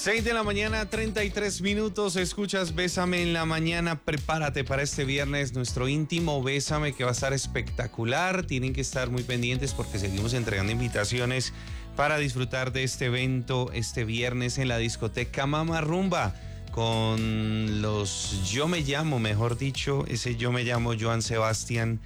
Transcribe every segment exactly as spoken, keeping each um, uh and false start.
seis de la mañana, treinta y tres minutos. Escuchas Bésame en la mañana. Prepárate para este viernes, nuestro íntimo Bésame, que va a estar espectacular. Tienen que estar muy pendientes porque seguimos entregando invitaciones para disfrutar de este evento este viernes en la discoteca Mama Rumba con los Yo Me Llamo, mejor dicho, ese Yo Me Llamo Joan Sebastián.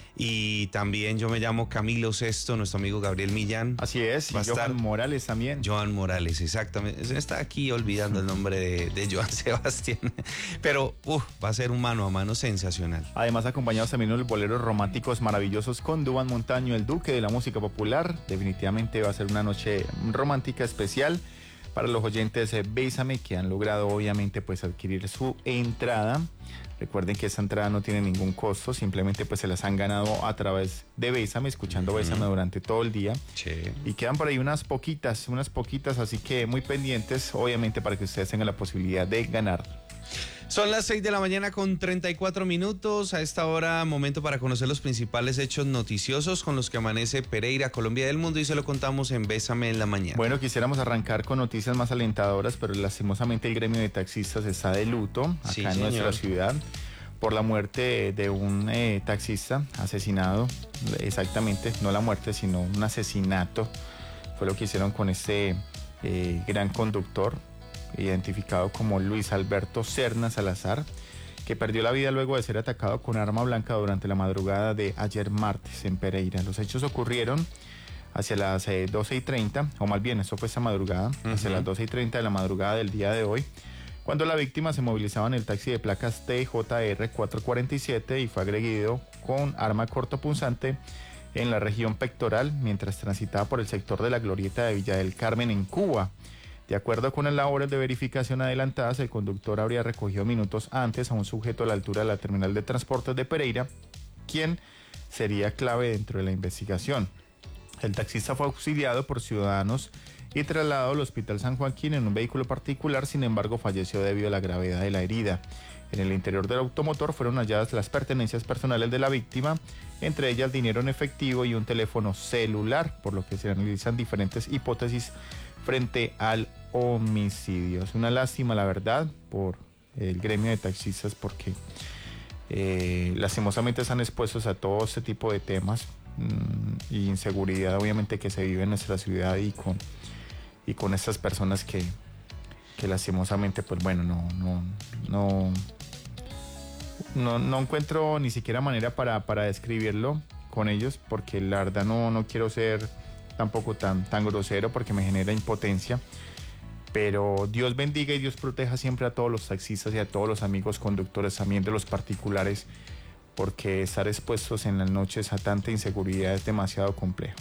Y también Yo Me Llamo Camilo Sesto, nuestro amigo Gabriel Millán. Así es, y Joan Morales también. Joan Morales, exactamente. Se está aquí olvidando el nombre de, de Joan Sebastián. Pero uh, va a ser un mano a mano sensacional. Además, acompañados también de los boleros románticos maravillosos con Duván Montaño, el duque de la música popular. Definitivamente va a ser una noche romántica especial para los oyentes de Bésame que han logrado obviamente pues adquirir su entrada. Recuerden que esa entrada no tiene ningún costo, simplemente pues se las han ganado a través de Bésame, escuchando Bésame durante todo el día. Sí. Y quedan por ahí unas poquitas, unas poquitas, así que muy pendientes, obviamente, para que ustedes tengan la posibilidad de ganar. Son las seis de la mañana con treinta y cuatro minutos. A esta hora, momento para conocer los principales hechos noticiosos con los que amanece Pereira, Colombia del mundo, y se lo contamos en Bésame en la mañana. Bueno, quisiéramos arrancar con noticias más alentadoras, pero lastimosamente el gremio de taxistas está de luto acá Sí, en señor. nuestra ciudad por la muerte de un eh, taxista asesinado, exactamente, no la muerte, sino un asesinato. Fue lo que hicieron con este eh, gran conductor, identificado como Luis Alberto Serna Salazar, que perdió la vida luego de ser atacado con arma blanca durante la madrugada de ayer martes en Pereira. Los hechos ocurrieron hacia las eh, doce y treinta, o más bien, eso fue esta madrugada, uh-huh. hacia las doce y treinta de la madrugada del día de hoy, cuando la víctima se movilizaba en el taxi de placas T J R cuatrocientos cuarenta y siete y fue agredido con arma cortopunzante en la región pectoral mientras transitaba por el sector de la glorieta de Villa del Carmen en Cuba. De acuerdo con las labores de verificación adelantadas, el conductor habría recogido minutos antes a un sujeto a la altura de la terminal de transportes de Pereira, quien sería clave dentro de la investigación. El taxista fue auxiliado por ciudadanos y trasladado al Hospital San Joaquín en un vehículo particular, sin embargo falleció debido a la gravedad de la herida. En el interior del automotor fueron halladas las pertenencias personales de la víctima, entre ellas dinero en efectivo y un teléfono celular, por lo que se analizan diferentes hipótesis frente al homicidio. Es una lástima, la verdad, por el gremio de taxistas, porque eh, lastimosamente están expuestos a todo este tipo de temas mmm, y inseguridad, obviamente, que se vive en nuestra ciudad y con, y con estas personas que, que lastimosamente, pues bueno, no, no, no, no, no encuentro ni siquiera manera para, para describirlo con ellos, porque la verdad no, no quiero ser tampoco tan, tan grosero porque me genera impotencia, pero Dios bendiga y Dios proteja siempre a todos los taxistas y a todos los amigos conductores, también de los particulares, porque estar expuestos en las noches a tanta inseguridad es demasiado complejo.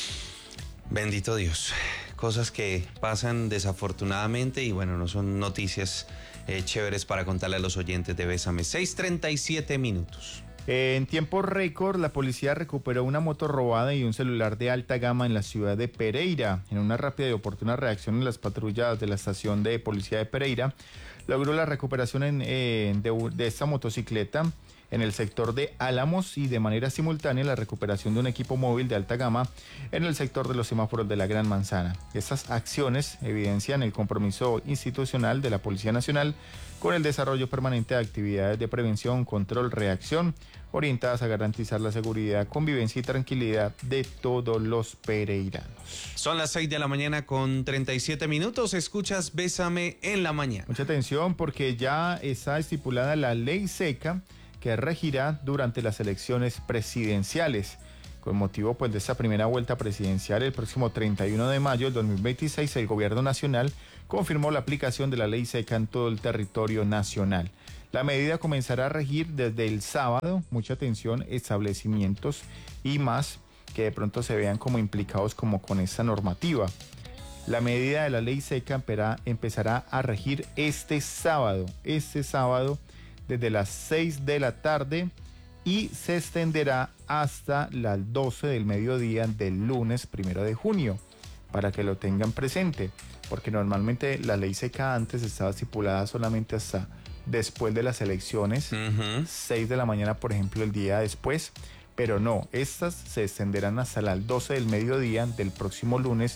Bendito Dios, cosas que pasan desafortunadamente y bueno, no son noticias eh, chéveres para contarle a los oyentes de Bésame. seis treinta y siete minutos. En tiempo récord, la policía recuperó una moto robada y un celular de alta gama en la ciudad de Pereira. En una rápida y oportuna reacción en las patrullas de la estación de policía de Pereira, logró la recuperación en, eh, de, de esta motocicleta en el sector de Álamos y de manera simultánea la recuperación de un equipo móvil de alta gama en el sector de los semáforos de la Gran Manzana. Estas acciones evidencian el compromiso institucional de la Policía Nacional con el desarrollo permanente de actividades de prevención, control, reacción, orientadas a garantizar la seguridad, convivencia y tranquilidad de todos los pereiranos. Son las seis de la mañana con treinta y siete minutos. Escuchas Bésame en la mañana. Mucha atención porque ya está estipulada la ley seca que regirá durante las elecciones presidenciales. Con motivo pues, de esta primera vuelta presidencial, el próximo treinta y uno de mayo del dos mil veintiséis, el gobierno nacional confirmó la aplicación de la ley seca en todo el territorio nacional. La medida comenzará a regir desde el sábado. Mucha atención, establecimientos y más que de pronto se vean como implicados como con esta normativa. La medida de la ley seca empezará a regir este sábado, este sábado desde las seis de la tarde y se extenderá hasta las doce del mediodía del lunes primero de junio, para que lo tengan presente, porque normalmente la ley seca antes estaba estipulada solamente hasta después de las elecciones, uh-huh. seis de la mañana, por ejemplo, el día después, pero no, estas se extenderán hasta las doce del mediodía del próximo lunes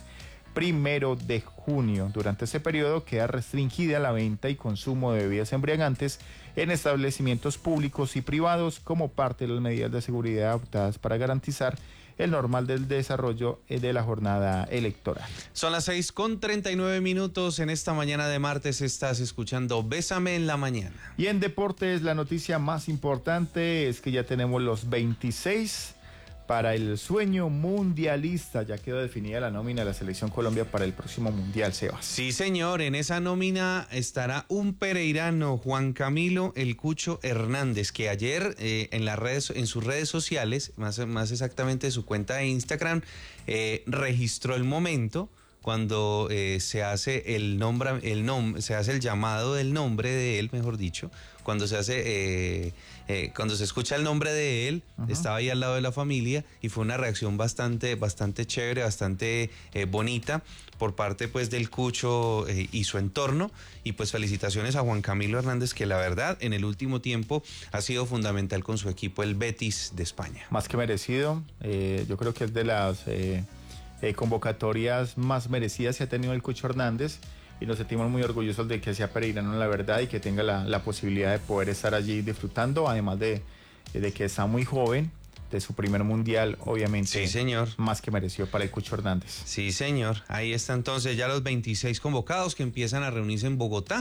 primero de junio. Durante ese periodo queda restringida la venta y consumo de bebidas embriagantes en establecimientos públicos y privados como parte de las medidas de seguridad adoptadas para garantizar el normal del desarrollo de la jornada electoral. Son las seis con treinta y nueve minutos. En esta mañana de martes estás escuchando Bésame en la Mañana. Y en deportes, la noticia más importante es que ya tenemos los veintiséis para el sueño mundialista. Ya quedó definida la nómina de la Selección Colombia para el próximo Mundial, Sebas. Sí, señor. En esa nómina estará un pereirano, Juan Camilo El Cucho Hernández, que ayer eh, en las redes, en sus redes sociales, más, más exactamente su cuenta de Instagram, eh, registró el momento cuando eh, se hace el nombre, el nom, se hace el llamado del nombre de él, mejor dicho, cuando se hace, eh, eh, cuando se escucha el nombre de él, uh-huh. Estaba ahí al lado de la familia y fue una reacción bastante, bastante chévere, bastante eh, bonita por parte pues del Cucho eh, y su entorno, y pues felicitaciones a Juan Camilo Hernández, que la verdad en el último tiempo ha sido fundamental con su equipo, el Betis de España. Más que merecido, eh, yo creo que es de las eh, eh, convocatorias más merecidas que ha tenido el Cucho Hernández, y nos sentimos muy orgullosos de que sea pereirano, la verdad, y que tenga la, la posibilidad de poder estar allí disfrutando, además de, de que está muy joven, de su primer mundial, obviamente. Sí, señor. Más que mereció para el Cucho Hernández. Sí, señor. Ahí está entonces ya los veintiséis convocados que empiezan a reunirse en Bogotá,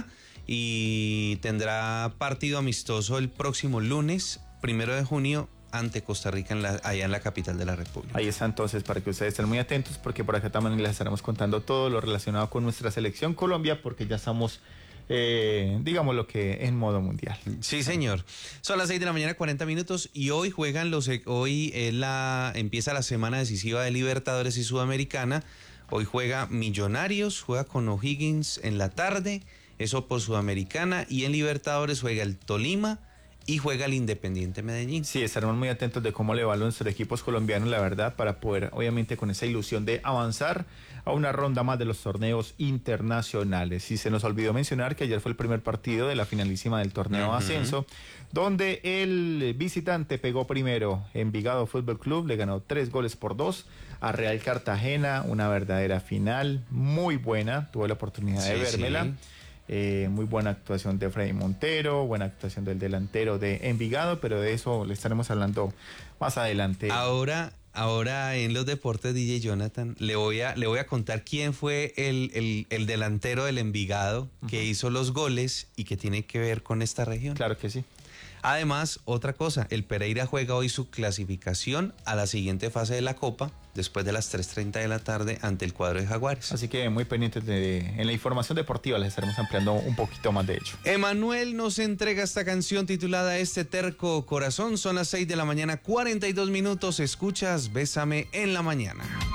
y tendrá partido amistoso el próximo lunes, primero de junio, ante Costa Rica, en la, allá en la capital de la República. Ahí está entonces, para que ustedes estén muy atentos, porque por acá también les estaremos contando todo lo relacionado con nuestra selección Colombia, porque ya estamos, eh, digamos lo que en modo mundial. Sí, señor. Son las seis de la mañana, cuarenta minutos, y hoy juegan los, hoy es la, empieza la semana decisiva de Libertadores y Sudamericana. Hoy juega Millonarios, juega con O'Higgins en la tarde, eso por Sudamericana, y en Libertadores juega el Tolima y juega el Independiente Medellín. Sí, estaremos muy atentos de cómo le va a nuestros equipos colombianos, la verdad, para poder, obviamente, con esa ilusión de avanzar a una ronda más de los torneos internacionales. Y se nos olvidó mencionar que ayer fue el primer partido de la finalísima del torneo uh-huh. Ascenso, donde el visitante pegó primero. Envigado Fútbol Club le ganó tres goles por dos a Real Cartagena, una verdadera final muy buena, tuve la oportunidad sí, de vérmela. Sí. Eh, muy buena actuación de Freddy Montero, buena actuación del delantero de Envigado, pero de eso le estaremos hablando más adelante. Ahora, ahora en los deportes, D J Jonathan, le voy a, le voy a contar quién fue el, el, el delantero del Envigado uh-huh. que hizo los goles y que tiene que ver con esta región. Claro que sí. Además, otra cosa, el Pereira juega hoy su clasificación a la siguiente fase de la Copa, después de las tres treinta de la tarde ante el cuadro de Jaguares. Así que muy pendientes de, en la información deportiva les estaremos ampliando un poquito más de hecho. Emanuel nos entrega esta canción titulada Este Terco Corazón. Son las seis de la mañana, cuarenta y dos minutos. Escuchas Bésame en la Mañana.